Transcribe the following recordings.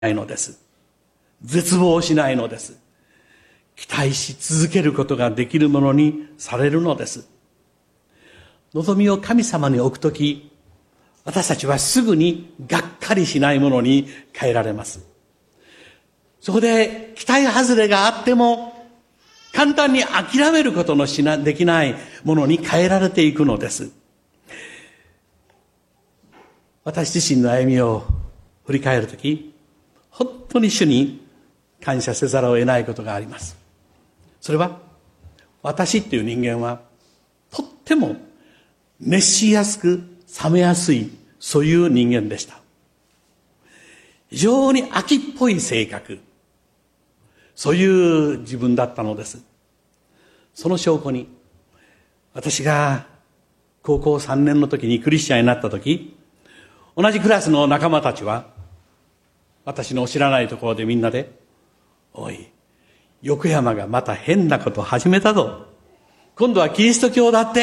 ないのです。絶望しないのです。期待し続けることができるものにされるのです。望みを神様に置くとき、私たちはすぐにがっかりしないものに変えられます。そこで期待外れがあっても、簡単に諦めることのできないものに変えられていくのです。私自身の歩みを振り返るとき、本当に主に感謝せざるを得ないことがあります。それは、私っていう人間は、とっても熱しやすく冷めやすい、そういう人間でした。非常に秋っぽい性格、そういう自分だったのです。その証拠に、私が高校3年の時にクリスチャンになった時、同じクラスの仲間たちは、私の知らないところでみんなで、おい、横山がまた変なこと始めたぞ。今度はキリスト教だって、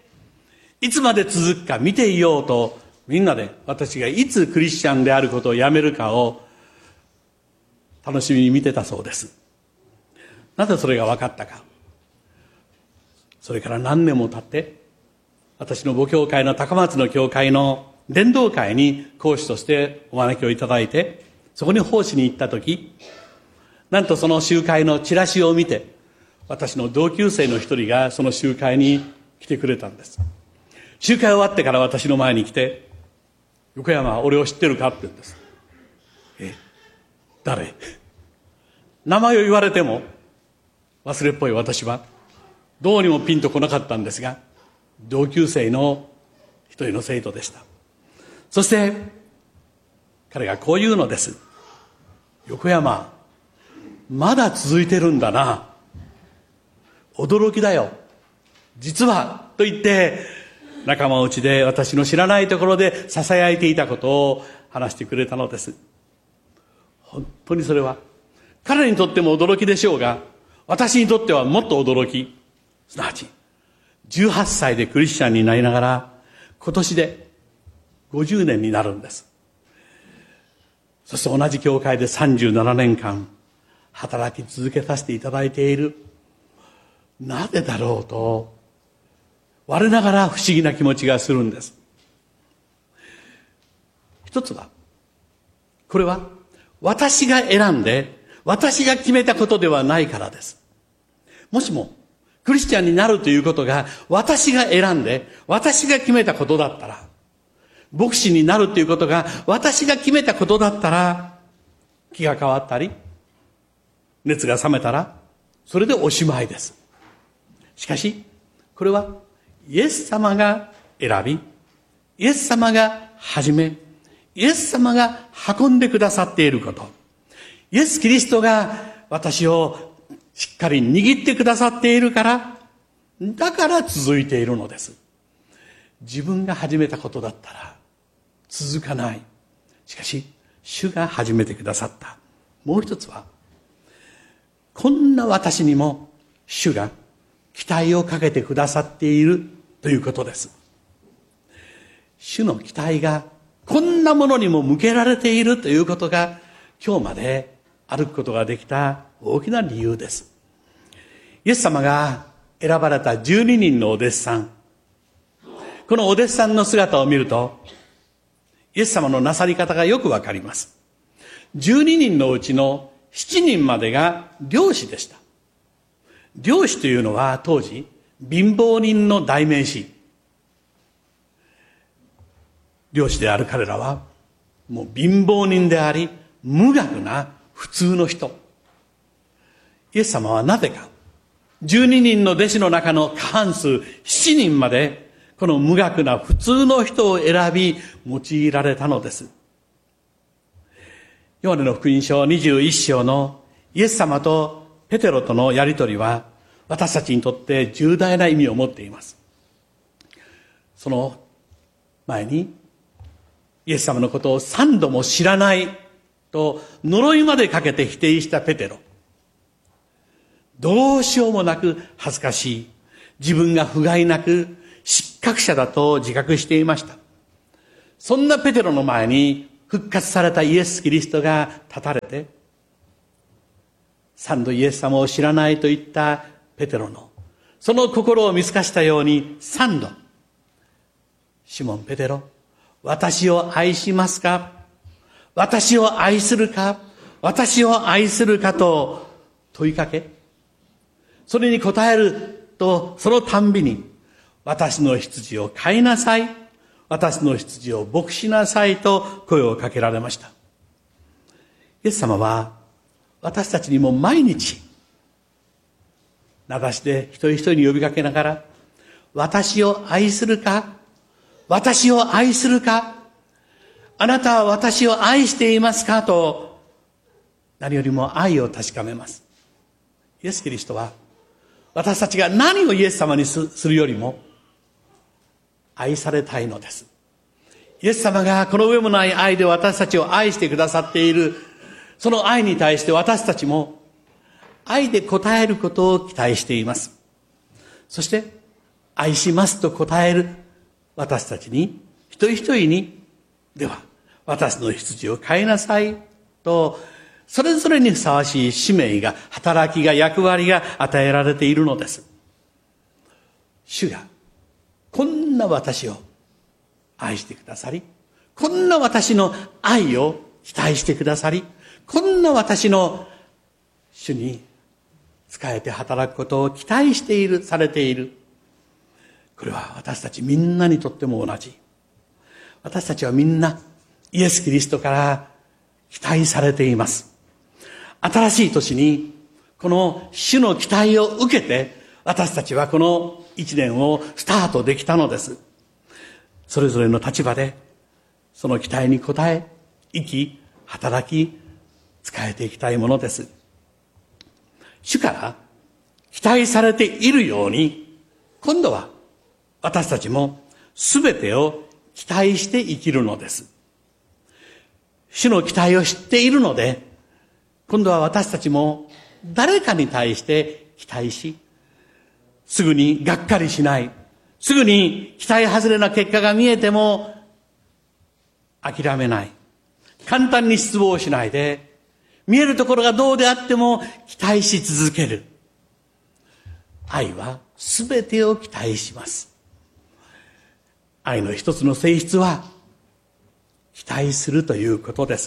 いつまで続くか見ていようと、みんなで私がいつクリスチャンであることをやめるかを楽しみに見てたそうです。なぜそれが分かったか。それから何年も経って、私の母教会の高松の教会の伝道会に講師としてお招きをいただいて、そこに奉仕に行ったとき、なんとその集会のチラシを見て、私の同級生の一人がその集会に来てくれたんです。集会終わってから私の前に来て、横山、俺を知ってるかって言うんです。誰？名前を言われても忘れっぽい私はどうにもピンとこなかったんですが、同級生の一人の生徒でした。そして彼がこう言うのです。横山、まだ続いてるんだな。驚きだよ。実はと言って仲間内で私の知らないところで囁いていたことを話してくれたのです。本当にそれは彼にとっても驚きでしょうが、私にとってはもっと驚き。すなわち18歳でクリスチャンになりながら今年で50年になるんです。そして同じ教会で37年間働き続けさせていただいている。なぜだろうと我ながら不思議な気持ちがするんです。一つは、これは私が選んで私が決めたことではないからです。もしもクリスチャンになるということが私が選んで私が決めたことだったら、牧師になるということが私が決めたことだったら、気が変わったり熱が冷めたらそれでおしまいです。しかしこれはイエス様が選び、イエス様が始め、イエス様が運んでくださっていること、イエス・キリストが私をしっかり握ってくださっているから、だから続いているのです。自分が始めたことだったら続かない。しかし主が始めてくださった。もう一つは、こんな私にも主が期待をかけてくださっているということです。主の期待がこんなものにも向けられているということが、今日まで歩くことができた大きな理由です。イエス様が選ばれた12人のお弟子さん、このお弟子さんの姿を見ると、イエス様のなさり方がよくわかります。12人のうちの7人までが漁師でした。漁師というのは当時貧乏人の代名詞。漁師である彼らはもう貧乏人であり無学な普通の人。イエス様はなぜか12人の弟子の中の過半数7人までこの無学な普通の人を選び用いられたのです。ヨハネの福音書21章のイエス様とペテロとのやりとりは私たちにとって重大な意味を持っています。その前にイエス様のことを3度も知らないと呪いまでかけて否定したペテロ。どうしようもなく恥ずかしい、自分が不甲斐なく失格者だと自覚していました。そんなペテロの前に復活されたイエス・キリストが立たれて、三度イエス様を知らないと言ったペテロのその心を見透かしたように、三度、シモン・ペテロ、私を愛しますか？私を愛するか？私を愛するかと問いかけ、それに答えると、そのたんびに、私の羊を飼いなさい、私の羊を牧しなさいと声をかけられました。イエス様は私たちにも毎日名指しで一人一人に呼びかけながら、私を愛するか？私を愛するか？あなたは私を愛していますか？と何よりも愛を確かめます。イエス・キリストは私たちが何をイエス様にするよりも愛されたいのです。イエス様がこの上もない愛で私たちを愛してくださっている、その愛に対して私たちも愛で応えることを期待しています。そして愛しますと答える私たちに、一人一人に、では私の羊を飼いなさいと、それぞれにふさわしい使命が、働きが、役割が与えられているのです。主がこんな私を愛してくださり、こんな私の愛を期待してくださり、こんな私の主に仕えて働くことを期待している、されている。これは私たちみんなにとっても同じ。私たちはみんなイエス・キリストから期待されています。新しい年にこの主の期待を受けて、私たちはこの一年をスタートできたのです。それぞれの立場でその期待に応え、生き、働き、仕えていきたいものです。主から期待されているように、今度は私たちも全てを期待して生きるのです。主の期待を知っているので、今度は私たちも誰かに対して期待し、すぐにがっかりしない、すぐに期待外れな結果が見えても諦めない、簡単に失望しないで、見えるところがどうであっても期待し続ける。愛は全てを期待します。愛の一つの性質は期待するということです。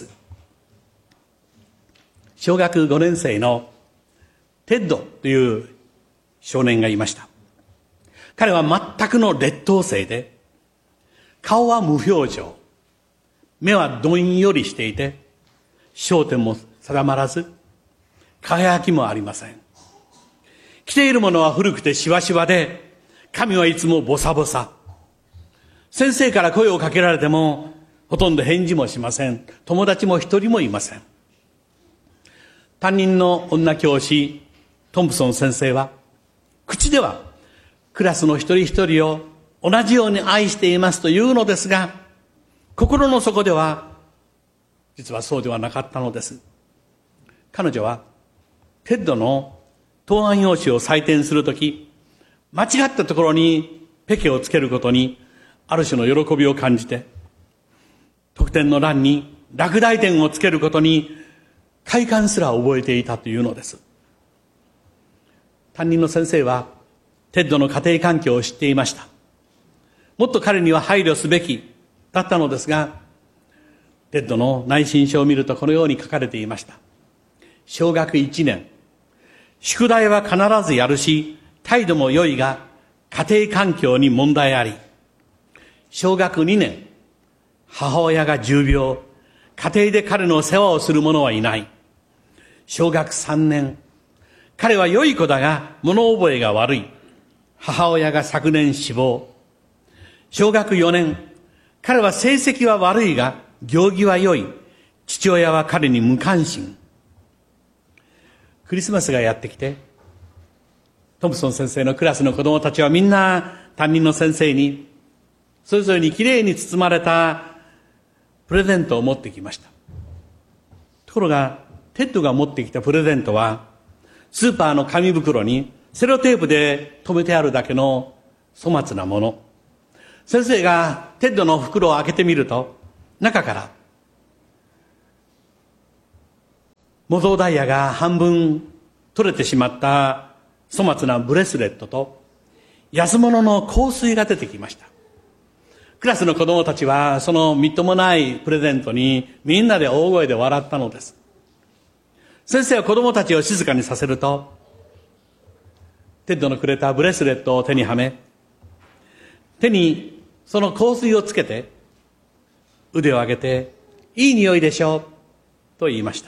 小学5年生のテッドという少年がいました。彼は全くの劣等生で、顔は無表情、目はどんよりしていて、焦点も定まらず、輝きもありません。着ているものは古くてしわしわで、髪はいつもボサボサ。先生から声をかけられてもほとんど返事もしません。友達も一人もいません。担任の女教師トンプソン先生は、口ではクラスの一人一人を同じように愛していますというのですが、心の底では実はそうではなかったのです。彼女はテッドの答案用紙を採点するとき、間違ったところにペケをつけることにある種の喜びを感じて、得点の欄に落第点をつけることに快感すら覚えていたというのです。担任の先生はテッドの家庭環境を知っていました。もっと彼には配慮すべきだったのですが、テッドの内申書を見るとこのように書かれていました。小学1年、宿題は必ずやるし、態度も良いが、家庭環境に問題あり。小学2年、母親が重病、家庭で彼の世話をする者はいない。小学3年、彼は良い子だが物覚えが悪い。母親が昨年死亡。小学4年、彼は成績は悪いが行儀は良い。父親は彼に無関心。クリスマスがやってきて、トンプソン先生のクラスの子供たちはみんな担任の先生にそれぞれにきれいに包まれたプレゼントを持ってきました。ところがテッドが持ってきたプレゼントはスーパーの紙袋にセロテープで留めてあるだけの粗末なもの。先生がテッドの袋を開けてみると、中から模造ダイヤが半分取れてしまった粗末なブレスレットと安物の香水が出てきました。クラスの子供たちはそのみっともないプレゼントにみんなで大声で笑ったのです。先生は子供たちを静かにさせると、テッドのくれたブレスレットを手にはめ、手にその香水をつけて腕を上げて、いい匂いでしょうと言いました。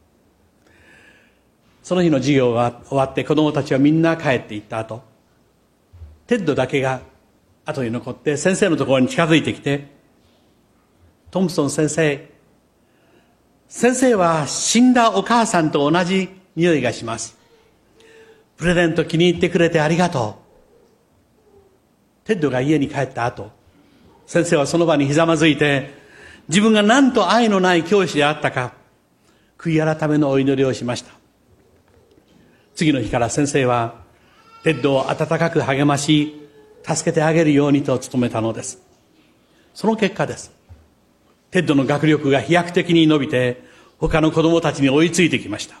その日の授業が終わって子供たちはみんな帰っていった後、テッドだけが後に残って先生のところに近づいてきて、トンプソン先生、先生は死んだお母さんと同じ匂いがします。プレゼント気に入ってくれてありがとう。テッドが家に帰った後、先生はその場にひざまずいて、自分がなんと愛のない教師であったか、悔い改めのお祈りをしました。次の日から先生はテッドを温かく励まし、助けてあげるようにと努めたのです。その結果です。テッドの学力が飛躍的に伸びて、他の子供たちに追いついてきました。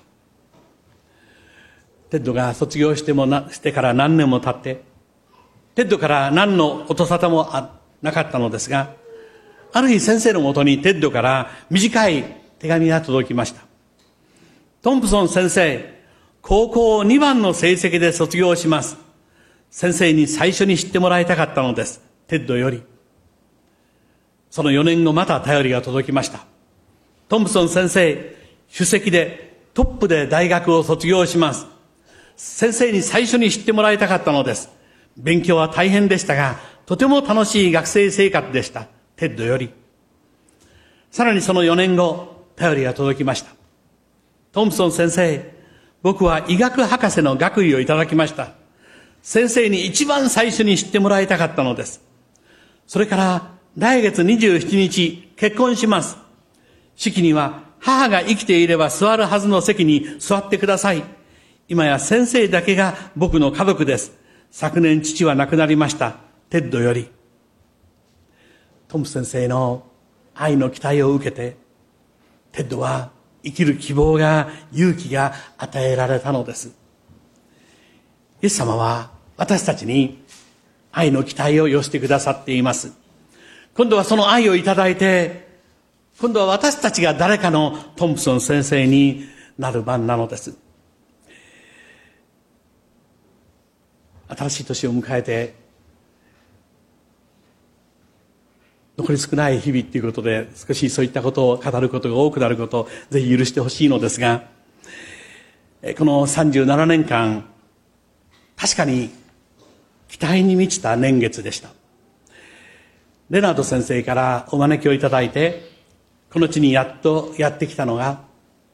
テッドが卒業してから何年も経って、テッドから何の音沙汰もなかったのですが、ある日先生のもとにテッドから短い手紙が届きました。トンプソン先生、高校2番の成績で卒業します。先生に最初に知ってもらいたかったのです。テッドより。その4年後また便りが届きました。トンプソン先生、首席でトップで大学を卒業します。先生に最初に知ってもらいたかったのです。勉強は大変でしたが、とても楽しい学生生活でした。テッドより。さらにその4年後、便りが届きました。トンプソン先生、僕は医学博士の学位をいただきました。先生に一番最初に知ってもらいたかったのです。それから来月27日結婚します。式には母が生きていれば座るはずの席に座ってください。今や先生だけが僕の家族です。昨年父は亡くなりました。テッドより。トム先生の愛の期待を受けて、テッドは生きる希望が、勇気が与えられたのです。イエス様は私たちに愛の期待を寄せてくださっています。今度はその愛をいただいて、今度は私たちが誰かのトンプソン先生になる番なのです。新しい年を迎えて、残り少ない日々ということで、少しそういったことを語ることが多くなることをぜひ許してほしいのですが、この37年間、確かに期待に満ちた年月でした。レナード先生からお招きをいただいて、この地にやっとやってきたのが、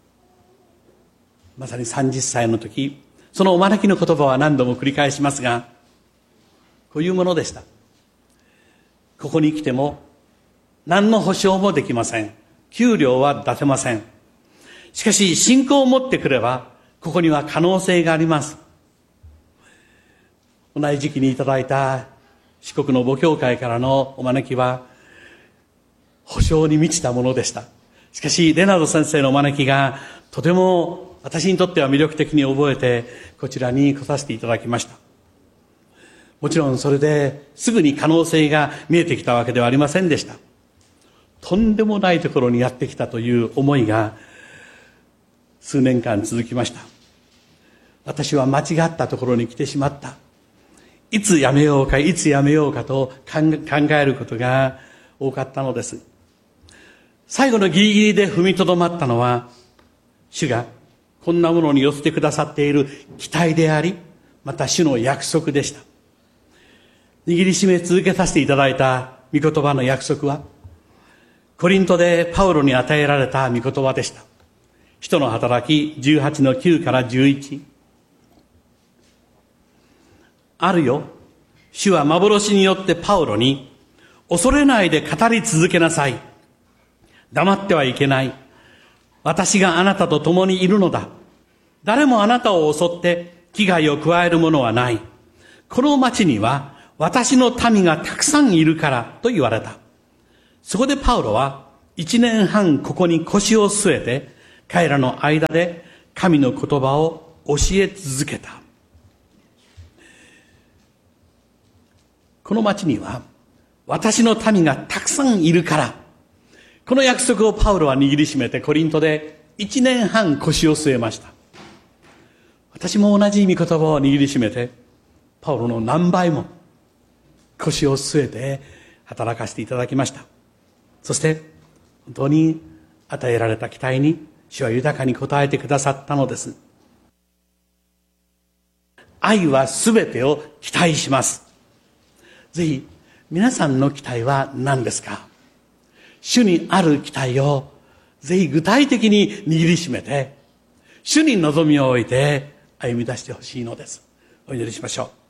まさに30歳の時、そのお招きの言葉は何度も繰り返しますが、こういうものでした。ここに来ても何の保証もできません。給料は出せません。しかし信仰を持ってくれば、ここには可能性があります。同じ時期にいただいた四国の母教会からのお招きは、保証に満ちたものでした。しかしレナード先生のお招きがとても私にとっては魅力的に覚えて、こちらに来させていただきました。もちろんそれですぐに可能性が見えてきたわけではありませんでした。とんでもないところにやってきたという思いが数年間続きました。私は間違ったところに来てしまった。いつやめようかと考えることが多かったのです。最後のギリギリで踏みとどまったのは、主がこんなものに寄せてくださっている期待であり、また主の約束でした。握りしめ続けさせていただいた御言葉の約束は、コリントでパウロに与えられた御言葉でした。使徒の働き18の9から11。あるよ、主は幻によってパウロに、恐れないで語り続けなさい。黙ってはいけない。私があなたと共にいるのだ。誰もあなたを襲って危害を加えるものはない。この町には私の民がたくさんいるからと言われた。そこでパウロは1年半ここに腰を据えて彼らの間で神の言葉を教え続けた。この町には私の民がたくさんいるから、この約束をパウロは握りしめてコリントで1年半腰を据えました。私も同じ御言葉を握りしめて、パウロの何倍も腰を据えて働かせていただきました。そして本当に与えられた期待に主は豊かに応えてくださったのです。愛はすべてを期待します。ぜひ皆さんの期待は何ですか？主にある期待をぜひ具体的に握りしめて、主に望みを置いて歩み出してほしいのです。お祈りしましょう。